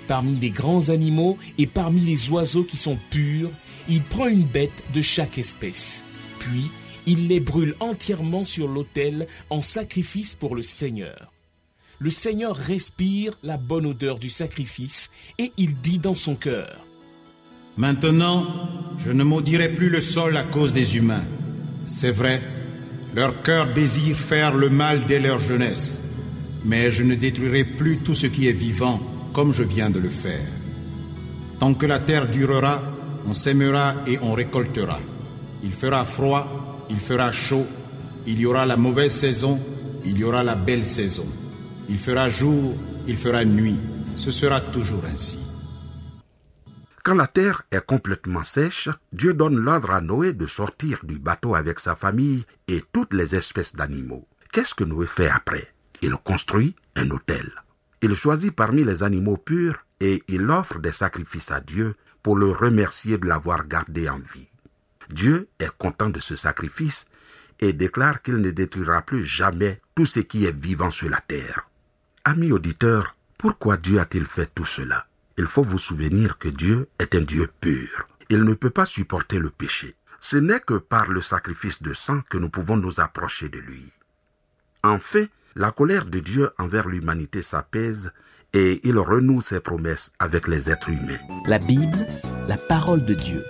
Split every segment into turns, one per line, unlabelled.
Parmi les grands animaux et parmi les oiseaux qui sont purs, il prend une bête de chaque espèce. Puis, il les brûle entièrement sur l'autel en sacrifice pour le Seigneur. Le Seigneur respire la bonne odeur du sacrifice et il dit dans son cœur:
Maintenant, je ne maudirai plus le sol à cause des humains. C'est vrai, leur cœur désire faire le mal dès leur jeunesse. Mais je ne détruirai plus tout ce qui est vivant, comme je viens de le faire. Tant que la terre durera, on sèmera et on récoltera. Il fera froid, il fera chaud, il y aura la mauvaise saison, il y aura la belle saison. Il fera jour, il fera nuit. Ce sera toujours ainsi.
Quand la terre est complètement sèche, Dieu donne l'ordre à Noé de sortir du bateau avec sa famille et toutes les espèces d'animaux. Qu'est-ce que Noé fait après? Il construit un autel. Il choisit parmi les animaux purs et il offre des sacrifices à Dieu pour le remercier de l'avoir gardé en vie. Dieu est content de ce sacrifice et déclare qu'il ne détruira plus jamais tout ce qui est vivant sur la terre. Amis auditeurs, pourquoi Dieu a-t-il fait tout cela? Il faut vous souvenir que Dieu est un Dieu pur. Il ne peut pas supporter le péché. Ce n'est que par le sacrifice de sang que nous pouvons nous approcher de lui. Enfin, la colère de Dieu envers l'humanité s'apaise et il renoue ses promesses avec les êtres humains.
La Bible, la parole de Dieu.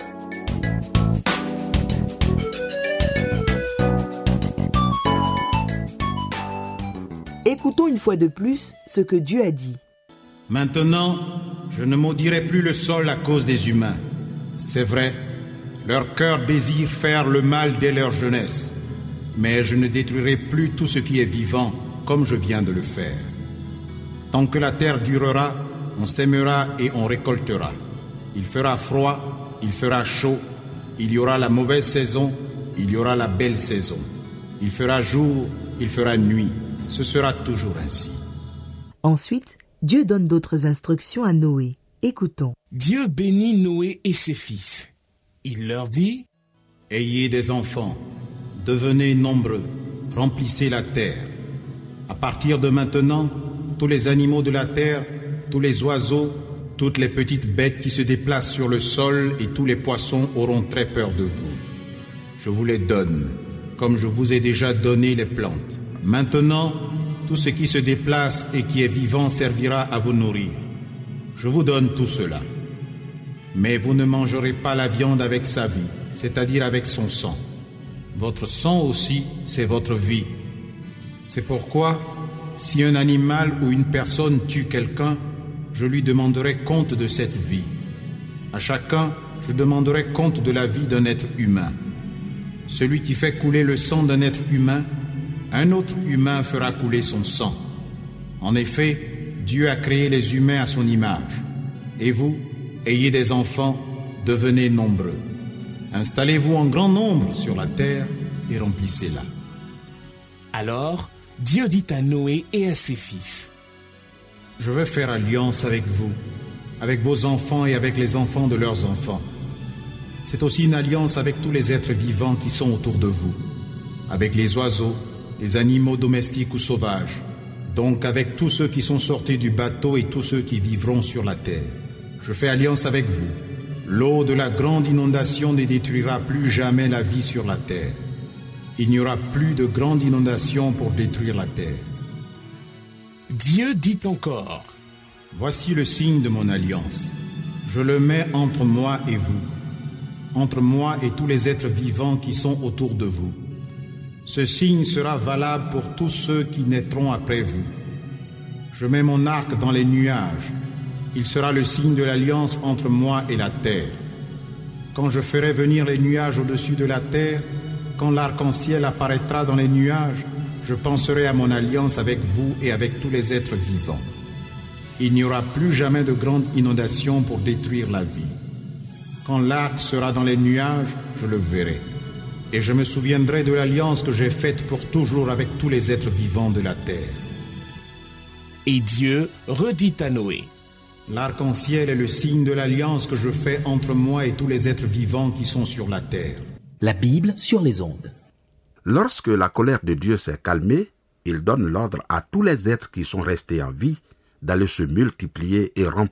Écoutons une fois de plus ce que Dieu a dit.
Maintenant, je ne maudirai plus le sol à cause des humains. C'est vrai, leur cœur désire faire le mal dès leur jeunesse. Mais je ne détruirai plus tout ce qui est vivant, comme je viens de le faire. Tant que la terre durera, on sèmera et on récoltera. Il fera froid, il fera chaud, il y aura la mauvaise saison, il y aura la belle saison. Il fera jour, il fera nuit. Ce sera toujours ainsi.
Ensuite, Dieu donne d'autres instructions à Noé. Écoutons.
Dieu bénit Noé et ses fils. Il leur dit:
Ayez des enfants, devenez nombreux, remplissez la terre. À partir de maintenant, tous les animaux de la terre, tous les oiseaux, toutes les petites bêtes qui se déplacent sur le sol et tous les poissons auront très peur de vous. Je vous les donne, comme je vous ai déjà donné les plantes. Maintenant, tout ce qui se déplace et qui est vivant servira à vous nourrir. Je vous donne tout cela. Mais vous ne mangerez pas la viande avec sa vie, c'est-à-dire avec son sang. Votre sang aussi, c'est votre vie. C'est pourquoi, si un animal ou une personne tue quelqu'un, je lui demanderai compte de cette vie. À chacun, je demanderai compte de la vie d'un être humain. Celui qui fait couler le sang d'un être humain, un autre humain fera couler son sang. En effet, Dieu a créé les humains à son image. Et vous, ayez des enfants, devenez nombreux. Installez-vous en grand nombre sur la terre et remplissez-la.
Alors, Dieu dit à Noé et à ses fils:
Je veux faire alliance avec vous, avec vos enfants et avec les enfants de leurs enfants. C'est aussi une alliance avec tous les êtres vivants qui sont autour de vous, avec les oiseaux, les animaux domestiques ou sauvages, donc avec tous ceux qui sont sortis du bateau et tous ceux qui vivront sur la terre. Je fais alliance avec vous. L'eau de la grande inondation ne détruira plus jamais la vie sur la terre. Il n'y aura plus de grande inondation pour détruire la terre.
Dieu dit encore:
Voici le signe de mon alliance. Je le mets entre moi et vous, entre moi et tous les êtres vivants qui sont autour de vous. Ce signe sera valable pour tous ceux qui naîtront après vous. Je mets mon arc dans les nuages. Il sera le signe de l'alliance entre moi et la terre. Quand je ferai venir les nuages au-dessus de la terre, quand l'arc-en-ciel apparaîtra dans les nuages, je penserai à mon alliance avec vous et avec tous les êtres vivants. Il n'y aura plus jamais de grande inondation pour détruire la vie. Quand l'arc sera dans les nuages, je le verrai. Et je me souviendrai de l'alliance que j'ai faite pour toujours avec tous les êtres vivants de la terre.
Et Dieu redit à Noé:
L'arc-en-ciel est le signe de l'alliance que je fais entre moi et tous les êtres vivants qui sont sur la terre.
La Bible sur les ondes.
Lorsque la colère de Dieu s'est calmée, il donne l'ordre à tous les êtres qui sont restés en vie d'aller se multiplier et remplir